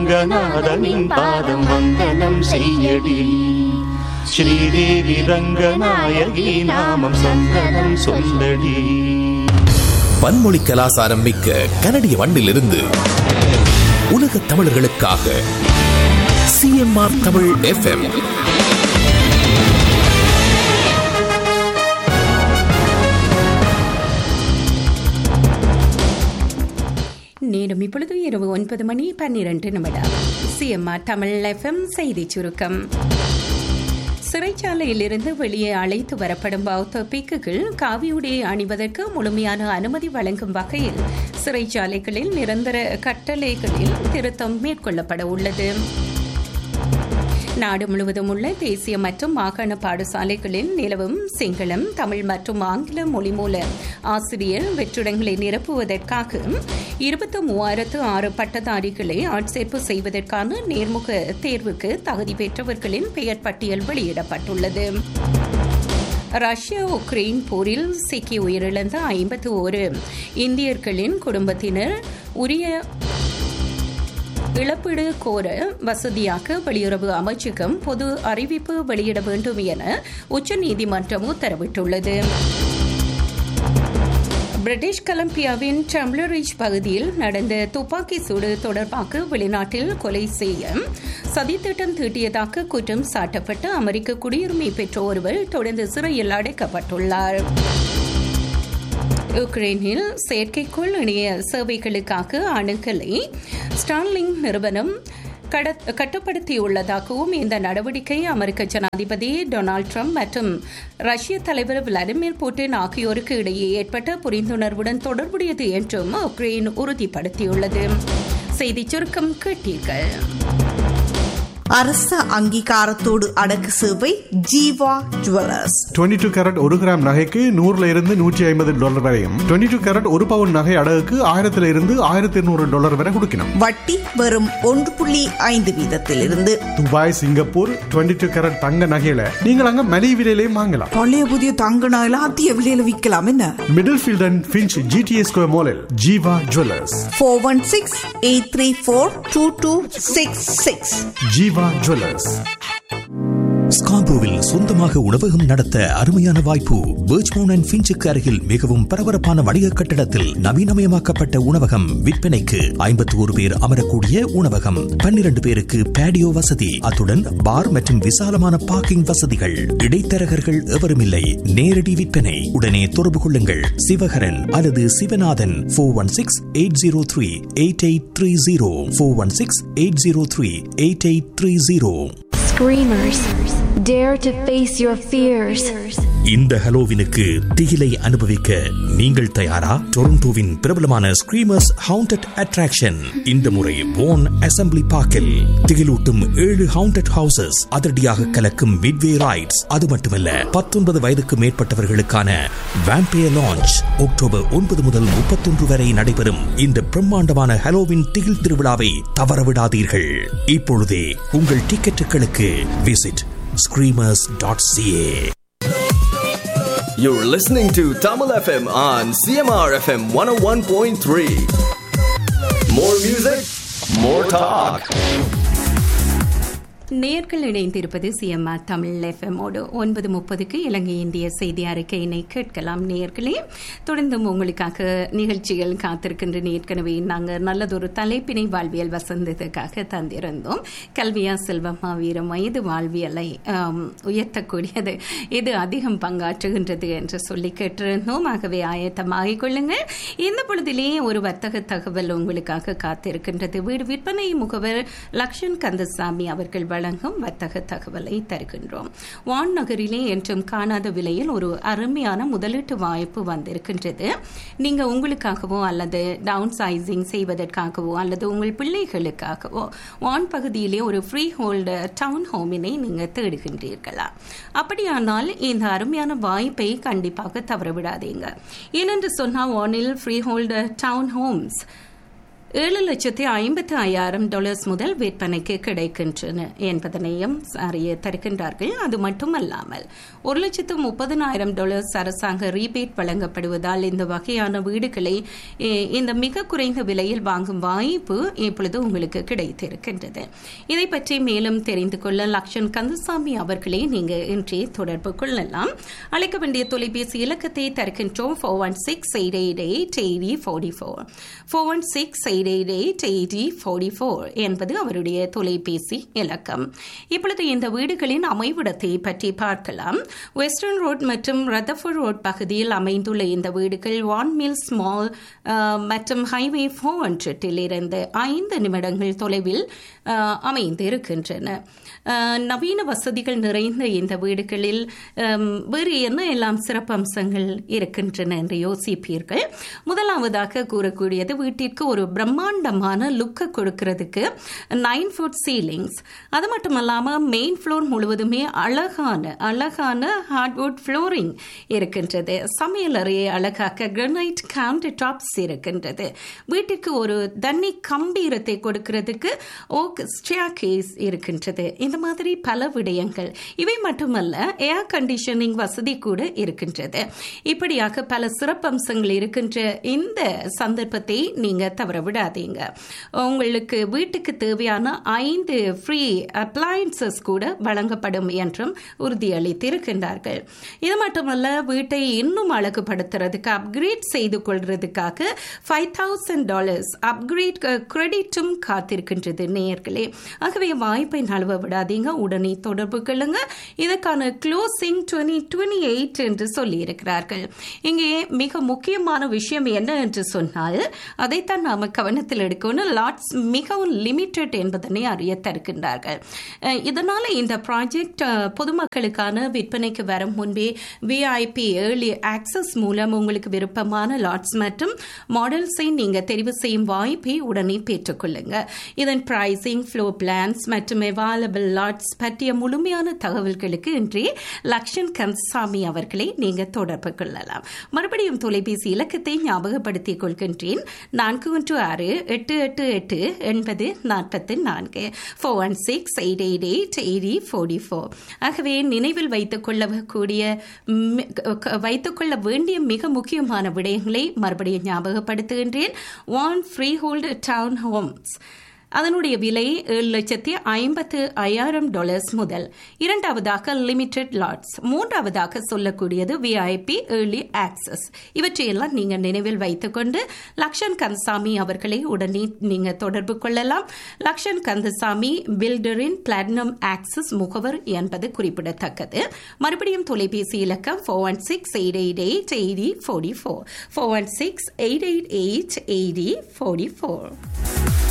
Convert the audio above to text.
ரங்கநாதனின் பாதம் வந்தனம் செய்யடி. ஸ்ரீதேவி ரங்கநாயகி நாமம் சந்தனம் சொல்லடி. பன்மொழி கலாசாரம் மிக்க கனடிய மண்ணிலிருந்து உலக தமிழர்களுக்காக CMR தமிழ் FM. நேரம் இப்பொழுது இரவு 9:12 CMR தமிழ் FM செய்தி சுருக்கம். சிறைச்சாலையிலிருந்து வெளியே அழைத்து வரப்படும் பௌத்த பிக்குகள் காவியுடை அணிவதற்கு முழுமையான அனுமதி வழங்கும் வகையில் சிறைச்சாலைகளில் நிரந்தர கட்டளைகளில் திருத்தம் மேற்கொள்ளப்பட உள்ளது. நாடு முழுவதும் உள்ள தேசிய மற்றும் மாகாண பாடசாலைகளில் நிலவும் சிங்களம், தமிழ் மற்றும் ஆங்கில மொழி மூல ஆசிரியர் வெற்றிடங்களை நிரப்புவதற்காக 23,006 பட்டதாரிகளை ஆட்சேர்ப்பு செய்வதற்கான நேர்முக தேர்வுக்கு தகுதி பெற்றவர்களின் பெயர் பட்டியல் வெளியிடப்பட்டுள்ளது. ரஷ்யா உக்ரைன் போரில் சிக்கி உயிரிழந்த 51 இந்தியர்களின் குடும்பத்தினர் உரிய இழப்பீடு கோர வசதியாக வெளியுறவு அமைச்சகம் பொது அறிவிப்பு வெளியிட வேண்டும் என உச்சநீதிமன்றம் உத்தரவிட்டுள்ளது. பிரிட்டிஷ் கொலம்பியாவின் டம்ளரிஜ் பகுதியில் நடந்த துப்பாக்கி சூடு தொடர்பாக வெளிநாட்டில் கொலை செய்ய சதித்திட்டம் தீட்டியதாக குற்றம் சாட்டப்பட்ட அமெரிக்க குடியுரிமை பெற்ற ஒருவர் தொடர்ந்து சிறையில் அடைக்கப்பட்டுள்ளார். உக்ரைனில் செயற்கைக்கோள் இணைய சேவைகளுக்காக அணுகலை ஸ்டார்லிங் நிறுவனம் கட்டுப்படுத்தியுள்ளதாகவும் இந்த நடவடிக்கை அமெரிக்க ஜனாதிபதி டொனால்டு டிரம்ப் மற்றும் ரஷ்ய தலைவர் விளாடிமிர் புட்டின் ஆகியோருக்கு இடையே ஏற்பட்ட புரிந்துணர்வுடன் தொடர்புடையது என்றும் உக்ரைன் உறுதிப்படுத்தியுள்ளது. செய்திச் சுருக்கம் கேட்டீர்கள். அரச அங்கீகாரத்தோடு அடக்கு சேவை ஜீவா ஜுவல்லர்ஸ். 22 கேரட் 1 கிராம் நகைக்கு $100 வரையும், 22 கேரட் 1 பவுன் நகை அடகுக்கு $1,000 வரை கொடுக்கணும். வட்டி வெறும் 1.5% துபாய், சிங்கப்பூர் 22 கேரட் தங்க நகையில நீங்கள் அங்க மலிவு விலையிலேயே வாங்கலாம். பழைய புதிய தங்க நகையில அதிக விலையில விற்கலாம். என்ன middle field and Finch GTA square மாலில் ஜீவா ஜுவல்லர்ஸ். 416-834-2266. ஜீவா ஜுவல்லர்ஸ். ஸ்கார்பரோவில் சொந்தமாக உணவகம் நடத்த அருமையான வாய்ப்பு. பர்ச்மவுண்ட் அண்ட் ஃபின்ச்சுக்கு அருகில் மிகவும் பரபரப்பான வணிக கட்டடத்தில் நவீனமயமாக்கப்பட்ட உணவகம் விற்பனைக்கு. 51 பேர் அமரக்கூடிய உணவகம், 12 பேருக்கு பேடியோ வசதி, அத்துடன் பார் மற்றும் விசாலமான பார்க்கிங் வசதிகள். இடைத்தரகர்கள் எவரும் இல்லை. நேரடி விற்பனை. உடனே தொடர்பு கொள்ளுங்கள் சிவகரன் அல்லது Sivanathan. 416-803-8830. 416-803-8830. Screamers, dare to face your fears. இந்த ஹலோவினுக்கு திகிலை அனுபவிக்க நீங்கள் தயாரா? டொரண்டோவின் பிரபலமான ஸ்கிரீமர்ஸ் ஹவுண்டட் அட்ராக்ஷன் இந்த முறை வான் அசெம்பிளி பார்க்கில் திகிலூட்டும் 7 ஹவுண்டட் ஹவுசஸ், அதிரடியாக கலக்கும் மிட்வே ரைட்ஸ். அது மட்டுமல்ல, 19 வயதுக்கு மேற்பட்டவர்களுக்கான வேம்பயர் லான்ச். அக்டோபர் 9 முதல் 31 வரை நடைபெறும் இந்த பிரம்மாண்டமான ஹலோவின் திகில் திருவிழாவை தவறவிடாதீர்கள். இப்பொழுதே உங்கள் டிக்கெட்டுகளுக்கு visit screamers.ca. You're listening to Tamil FM on CMR FM 101.3. More music, more talk. நேர்கள் இணைந்திருப்பது CMR தமிழ் FMோடு 9:30க்கு இலங்கை இந்திய செய்தி அறிக்கையினை கேட்கலாம். நேர்களே, தொடர்ந்தும் உங்களுக்காக நிகழ்ச்சிகள் காத்திருக்கின்ற. ஏற்கனவே நாங்கள் நல்லதொரு தலைப்பினை வாழ்வியல் வசந்ததுக்காக தந்திருந்தோம். கல்வியா செல்வமா வீரம், இது வாழ்வியலை உயர்த்தக்கூடியது, இது அதிகம் பங்காற்றுகின்றது என்று சொல்லி கேட்டிருந்தோம். ஆகவே ஆயத்தமாகிக் கொள்ளுங்கள். இந்த பொழுதிலே ஒரு வர்த்தக தகவல் உங்களுக்காக காத்திருக்கின்றது. வீடு விற்பனை முகவர் லக்ஷன் கந்தசாமி அவர்கள் வழங்கும் வர்த்தக தகவலை தருகின்றோம். வான் நகரிலே என்றும் காணாத விலையில் ஒரு அருமையான முதலீட்டு வாய்ப்பு வந்திருக்கின்றது. நீங்க உங்களுக்காகவோ அல்லது டவுன் சைசிங் செய்வதற்காகவோ அல்லது உங்கள் பிள்ளைகளுக்காகவோ வான் பகுதியிலே ஒரு ஃப்ரீ ஹோல்டர் டவுன் ஹோமினை நீங்க தேடுகின்றீர்களா? அப்படியானால் இந்த அருமையான வாய்ப்பை கண்டிப்பாக தவறவிடாதீங்க. ஏனென்று சொன்னால் வானில் ஃப்ரீ ஹோல்டர் டவுன் ஹோம்ஸ் $7,55,000 முதல் விற்பனைக்கு கிடைக்கின்றன என்பதனையும் அறிய தருகின்றார்கள். அது மட்டுமல்லாமல் $1,30,000 அரசாங்க ரீபேட் வழங்கப்படுவதால் இந்த வகையான வீடுகளை இந்த மிக குறைந்த விலையில் வாங்கும் வாய்ப்பு இப்பொழுது உங்களுக்கு கிடைத்திருக்கின்றது. இதை பற்றி மேலும் தெரிந்து கொள்ள லக்ஷன் கந்தசாமி அவர்களை நீங்க இன்றே தொடர்பு கொள்ளலாம். அழைக்க வேண்டிய தொலைபேசி இலக்கத்தை தருகின்றோம். 416-888-8044 416-888-8044 என்பது அவருடைய தொலைபேசி இலக்கம். இப்பொழுது இந்த வீடுகளின் அமைவிடத்தை பற்றி பார்க்கலாம். வெஸ்டர்ன் ரோட் மற்றும் ரதர்ஃபோர்ட் ரோட் பகுதியில் அமைந்துள்ள இந்த வீடுகள் வான் மில்ஸ் மால் மற்றும் ஹைவே 400 இருந்து 5 நிமிடங்கள் தொலைவில் அமைந்து இருக்கின்றன. நவீன வசதிகள் நிறைந்த இந்த வீடுகளில் வேறு என்ன எல்லாம் சிறப்பம்சங்கள் இருக்கின்றன என்று யோசிப்பீர்கள். முதலாவதாக கூறக்கூடியது வீட்டிற்கு ஒரு பிரம்மாண்டமான லுக்கை கொடுக்கிறதுக்கு 9 foot சீலிங்ஸ். அது மட்டுமல்லாமல் மெயின் ஃப்ளோர் முழுவதுமே அழகான ஹார்ட்வுட் ஃப்ளோரிங் இருக்கின்றது. சமையலறையை அழகாக்க கிரானைட் கவுண்டர் டாப்ஸ் இருக்கின்றது. வீட்டிற்கு ஒரு தண்ணி கம்பீரத்தை கொடுக்கிறதுக்கு ஓக் ஸ்டேர்கேஸ் இருக்கின்றது. இந்த மாதிரி பல விடயங்கள். இவை மட்டுமல்ல, ஏர் கண்டிஷனிங் வசதி கூட இருக்கின்றது. இப்படியாக பல சிறப்பம்சங்கள் இருக்கின்ற இந்த சந்தர்ப்பத்தை நீங்க தவற விடாதீங்க. உங்களுக்கு வீட்டுக்கு தேவையான 5 ஃப்ரீ அப்ளையன்சஸ் கூட வழங்கப்படும் என்றும் உறுதியளித்திருக்கின்றார்கள். இது மட்டுமல்ல, வீட்டை இன்னும் அழகுபடுத்துறதுக்கு அப்கிரேட் செய்து கொள்றதுக்காக $5,000 அப்கிரேட் கிரெடிட்டும் காத்திருக்கின்றது நேயர்களே. ஆகவே வாய்ப்பை நழுவ விடாதீங்க, உடனே தொடர்பு கொள்ளுங்க. இதற்கான க்ளோசிங் 2028 என்று சொல்லி இருக்கிறார்கள். இங்கே மிக முக்கியமான விஷயம் என்ன என்று சொன்னால், அதைத்தான் நாம கவனத்தில் எடுக்கணும். லாட்ஸ் மிகவும் லிமிட்டட் என்பதனை அறிய தருகின்றார்கள். இதனால இந்த ப்ராஜெக்ட் பொதுமக்களுக்கான விற்பனைக்கு வரும் முன்பே விஐபி ஏர்லி ஆக்சஸ் மூலம் உங்களுக்கு விருப்பமான லாட்ஸ் மற்றும் மாடல்ஸை நீங்க தெரிவு செய்யும் வாய்ப்பை உடனே பெற்றுக்கொள்ளுங்க. இதன் பிரைசிங், ஃப்ளோர் பிளான்ஸ் மற்றும் அவைலபிள் லாட்ஸ் பற்றிய முழுமையான தகவல்களுக்கு இன்றே லக்ஷன் கந்தசாமி அவர்களை நீங்க தொடர்பு கொள்ளலாம். மறுபடியும் தொலைபேசி இலக்கத்தை ஞாபகப்படுத்திக் கொள்கின்றேன். 416-888-8044 416-888-8044. ஆகவே நினைவில் வைத்துக் கொள்ள வேண்டிய மிக முக்கியமான விடயங்களை மறுபடியும் ஞாபகப்படுத்துகின்றேன். 1 freehold town homes, அதனுடைய விலை $7,55,000 முதல். இரண்டாவதாக லிமிடெட் லாட்ஸ். மூன்றாவதாக சொல்லக்கூடியது விஐபி ஏர்லி ஆக்சஸ். இவற்றையெல்லாம் நீங்க நினைவில் வைத்துக்கொண்டு லக்ஷன் கந்தசாமி அவர்களை உடனே நீங்க தொடர்பு கொள்ளலாம். லக்ஷன் கந்தசாமி பில்டரின் பிளாட்டினம் ஆக்சஸ் முகவர் என்பது குறிப்பிடத்தக்கது. மறுபடியும் தொலைபேசி இலக்கம் 416-888-8044 416-888-8044.